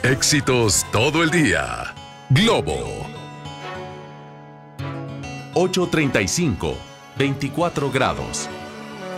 Éxitos todo el día. Globo. 8:35, 24 grados.